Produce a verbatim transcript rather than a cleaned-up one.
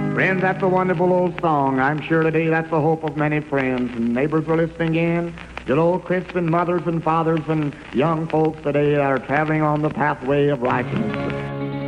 Friends, that's a wonderful old song. I'm sure today that's the hope of many friends. And neighbors are listening in. Good old Chris and mothers and fathers and young folks today are traveling on the pathway of righteousness.